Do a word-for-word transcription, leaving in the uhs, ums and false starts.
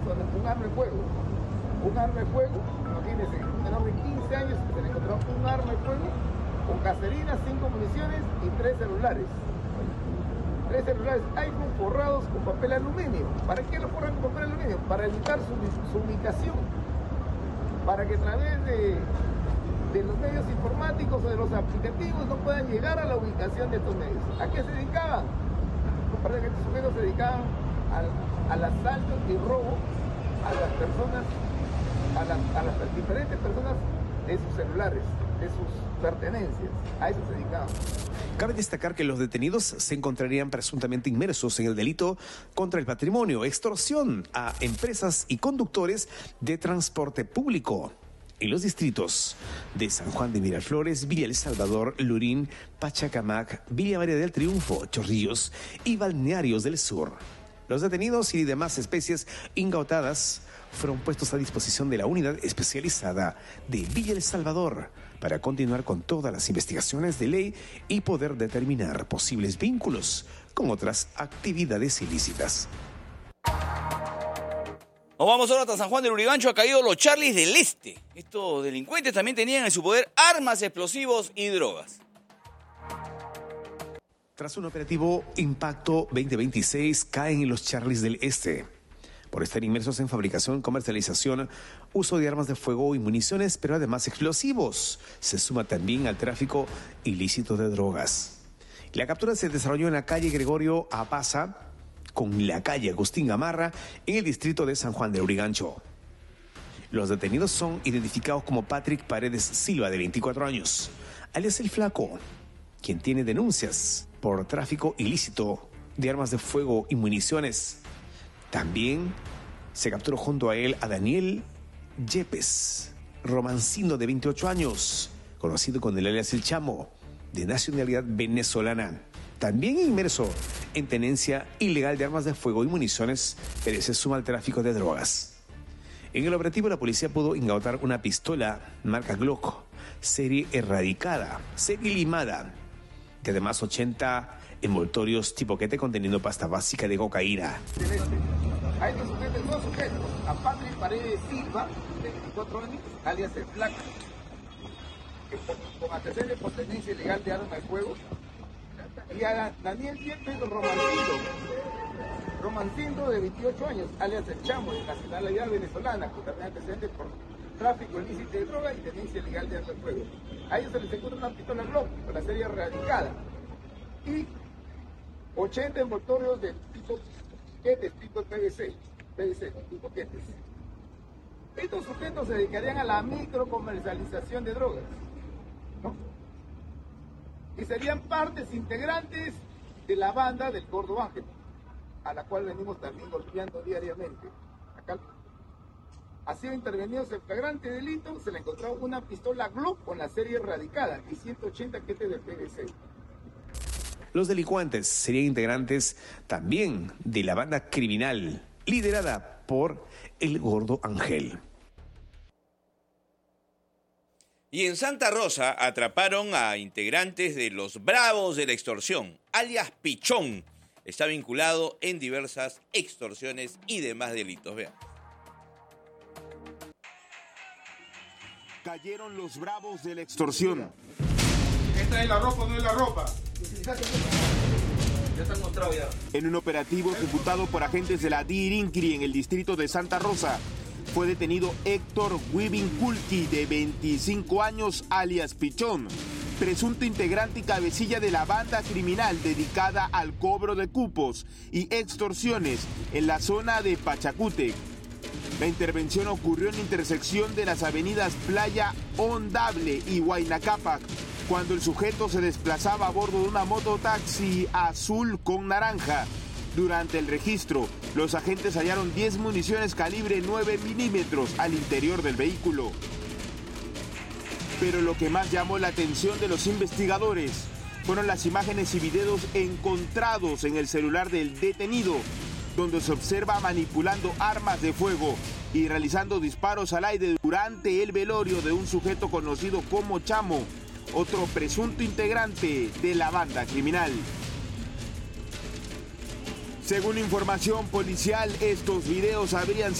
personas un arma de fuego. Un arma de fuego, imagínense, un menor de quince años que se le encontró un arma de fuego con caserina, cinco municiones y tres celulares. Tres celulares iPhone forrados con papel aluminio. ¿Para qué lo forran con papel aluminio? Para evitar su, su ubicación. Para que a través de, de los medios informáticos o de los aplicativos no puedan llegar a la ubicación de estos medios. ¿A qué se dedicaban? Parece que estos sujetos se dedicaban al, al asalto y robo a las personas, a las, a las diferentes personas de sus celulares, de sus pertenencias. A eso se dedicaban. Cabe destacar que los detenidos se encontrarían presuntamente inmersos en el delito contra el patrimonio, extorsión a empresas y conductores de transporte público en los distritos de San Juan de Miraflores, Villa El Salvador, Lurín, Pachacamac, Villa María del Triunfo, Chorrillos y Balnearios del Sur. Los detenidos y demás especies incautadas fueron puestos a disposición de la unidad especializada de Villa El Salvador para continuar con todas las investigaciones de ley y poder determinar posibles vínculos con otras actividades ilícitas. Nos vamos ahora hasta San Juan del Urigancho. Ha caído los Charlies del Este. Estos delincuentes también tenían en su poder armas, explosivos y drogas. Tras un operativo Impacto veinte veintiséis, caen en los Charlies del Este por estar inmersos en fabricación, comercialización, uso de armas de fuego y municiones, pero además explosivos. Se suma también al tráfico ilícito de drogas. La captura se desarrolló en la calle Gregorio Apaza con la calle Agustín Gamarra en el distrito de San Juan de Urigancho. Los detenidos son identificados como Patrick Paredes Silva, de veinticuatro años, alias El Flaco, quien tiene denuncias por tráfico ilícito de armas de fuego y municiones. También se capturó junto a él a Daniel Yepes Romancino, de veintiocho años, conocido con el alias El Chamo, de nacionalidad venezolana, también inmerso en tenencia ilegal de armas de fuego y municiones, pero se suma al tráfico de drogas. En el operativo, la policía pudo incautar una pistola marca Glock, serie erradicada, serie limada, de además ochenta envoltorios tipo quete conteniendo pasta básica de cocaína. A estos sujetos, dos sujetos, a Patrick Paredes Silva, de veinticuatro años, alias El Flaco, que con, con antecedentes por tenencia ilegal de armas de fuego, y a Daniel Yepes Romancino, Romancino, de veintiocho años, alias El Chamo, de nacionalidad venezolana, con también antecedentes por tráfico ilícito de droga y tenencia ilegal de armas de fuego. A ellos se les encuentra una pistola Glock con la serie erradicada y ochenta envoltorios de tipo quetes, tipo P V C, P V C, tipo quetes. Estos sujetos se dedicarían a la microcomercialización de drogas, ¿no? Y serían partes integrantes de la banda del Gordo Ángel, a la cual venimos también golpeando diariamente. Acá ha sido intervenido en flagrante delito, se le encontró una pistola Glock con la serie erradicada y ciento ochenta quetes de P V C. Los delincuentes serían integrantes también de la banda criminal liderada por el Gordo Ángel. Y en Santa Rosa atraparon a integrantes de los Bravos de la Extorsión, alias Pichón. Está vinculado en diversas extorsiones y demás delitos. Vean. Cayeron los Bravos de la Extorsión. ¿Esta es la ropa o no es la ropa? Ya está encontrado ya. En un operativo ejecutado por agentes de la D I R I N C R I en el distrito de Santa Rosa, fue detenido Héctor Wibinkulki, de veinticinco años, alias Pichón, presunto integrante y cabecilla de la banda criminal dedicada al cobro de cupos y extorsiones en la zona de Pachacútec. La intervención ocurrió en la intersección de las avenidas Playa Ondable y Huayna Cápac, cuando el sujeto se desplazaba a bordo de una mototaxi azul con naranja. Durante el registro, los agentes hallaron diez municiones calibre nueve milímetros al interior del vehículo. Pero lo que más llamó la atención de los investigadores fueron las imágenes y videos encontrados en el celular del detenido, donde se observa manipulando armas de fuego y realizando disparos al aire durante el velorio de un sujeto conocido como Chamo, otro presunto integrante de la banda criminal. Según información policial, estos videos habrían